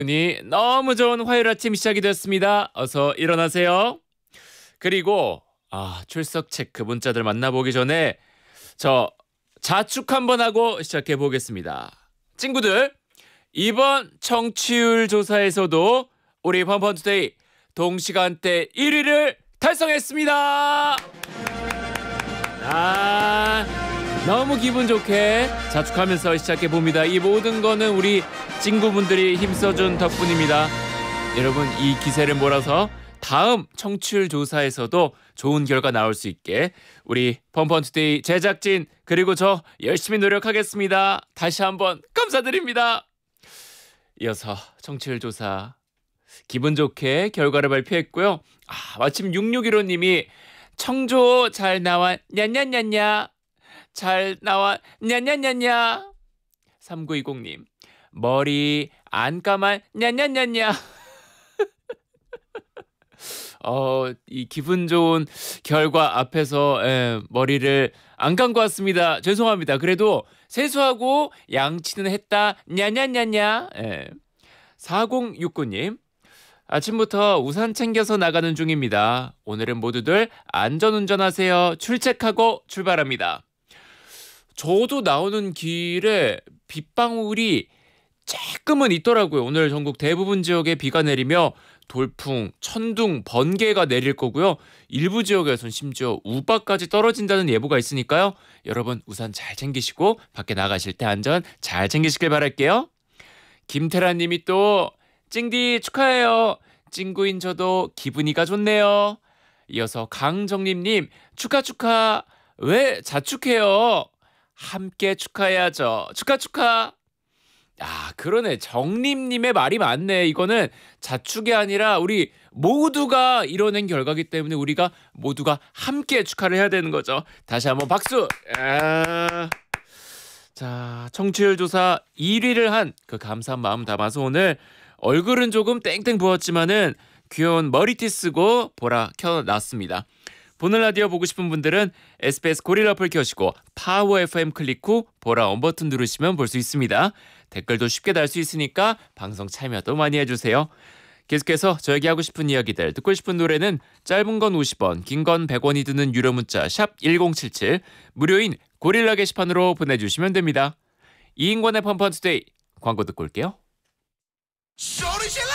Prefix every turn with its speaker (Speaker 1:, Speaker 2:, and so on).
Speaker 1: 이 너무 좋은 화요일 아침 시작이 됐습니다. 어서 일어나세요. 그리고 출석 체크 문자들 만나보기 전에 저 자축 한번 하고 시작해 보겠습니다. 친구들, 이번 청취율 조사에서도 우리 펀펀투데이 동시간대 1위를 달성했습니다. 너무 기분 좋게 자축하면서 시작해 봅니다. 이 모든 거는 우리 친구분들이 힘써준 덕분입니다. 여러분, 이 기세를 몰아서 다음 청취율 조사에서도 좋은 결과 나올 수 있게 우리 펀펀투데이 제작진 그리고 저 열심히 노력하겠습니다. 다시 한번 감사드립니다. 이어서 청취율 조사 기분 좋게 결과를 발표했고요. 마침 6615님이 청조 잘 나와 냐냐냐냐 잘 나와 냐냐냐냐. 3920님 머리 안 감아 냐냐냐냐. 이 기분 좋은 결과 앞에서 머리를 안 감고 왔습니다. 죄송합니다. 그래도 세수하고 양치는 했다 냐냐냐냐. 4069님 아침부터 우산 챙겨서 나가는 중입니다. 오늘은 모두들 안전운전하세요. 출첵하고 출발합니다. 저도 나오는 길에 빗방울이 조금은 있더라고요. 오늘 전국 대부분 지역에 비가 내리며 돌풍, 천둥, 번개가 내릴 거고요. 일부 지역에선 심지어 우박까지 떨어진다는 예보가 있으니까요. 여러분 우산 잘 챙기시고 밖에 나가실 때 안전 잘 챙기시길 바랄게요. 김태란 님이 또 찡디 축하해요. 찡구인 저도 기분이가 좋네요. 이어서 강정림님 축하. 왜 자축해요? 함께 축하해야죠. 축하. 그러네. 정림님의 말이 맞네. 이거는 자축이 아니라 우리 모두가 이뤄낸 결과기 때문에 우리가 모두가 함께 축하를 해야 되는 거죠. 다시 한번 박수. 자, 청취율 조사 1위를 한 그 감사한 마음 담아서 오늘 얼굴은 조금 땡땡 부었지만은 귀여운 머리띠 쓰고 보라 켜놨습니다. 보는 라디오 보고 싶은 분들은 SBS 고릴라 어플 켜시고 파워 FM 클릭 후 보라 온 버튼 누르시면 볼 수 있습니다. 댓글도 쉽게 달 수 있으니까 방송 참여도 많이 해주세요. 계속해서 저에게 하고 싶은 이야기들, 듣고 싶은 노래는 짧은 건 50원, 긴 건 100원이 드는 유료 문자 샵 1077, 무료인 고릴라 게시판으로 보내주시면 됩니다. 이인권의 펀펀투데이 광고 듣고 올게요.